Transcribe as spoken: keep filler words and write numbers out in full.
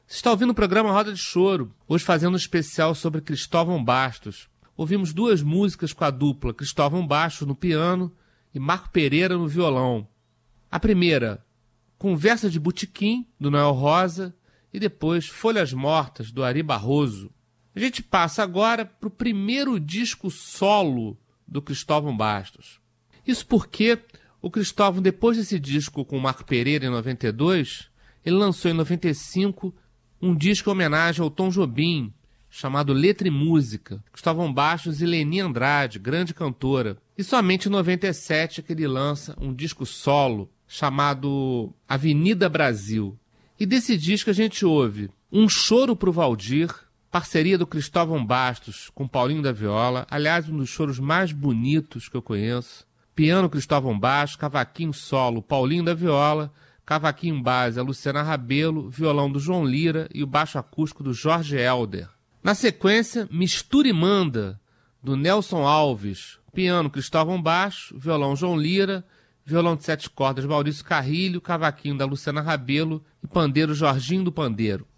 Você está ouvindo o programa Roda de Choro, hoje fazendo um especial sobre Cristóvão Bastos. Ouvimos duas músicas com a dupla Cristóvão Bastos no piano e Marco Pereira no violão. A primeira, Conversa de Botequim, do Noel Rosa, e depois Folhas Mortas, do Ari Barroso. A gente passa agora para o primeiro disco solo do Cristóvão Bastos. Isso porque o Cristóvão, depois desse disco com o Marco Pereira em noventa e dois, ele lançou em noventa e cinco um disco em homenagem ao Tom Jobim, chamado Letra e Música, Cristóvão Bastos e Leni Andrade, grande cantora. E somente em noventa e sete é que ele lança um disco solo chamado Avenida Brasil. E desse disco a gente ouve Um Choro pro Valdir, parceria do Cristóvão Bastos com Paulinho da Viola, aliás, um dos choros mais bonitos que eu conheço. Piano Cristóvão Bastos, cavaquinho solo Paulinho da Viola, cavaquinho base a Luciana Rabelo, violão do João Lira e o baixo acústico do Jorge Helder. Na sequência, Mistura e Manda, do Nelson Alves, piano Cristóvão Bastos, violão João Lira, violão de sete cordas Maurício Carrilho, cavaquinho da Luciana Rabelo e pandeiro Jorginho do Pandeiro.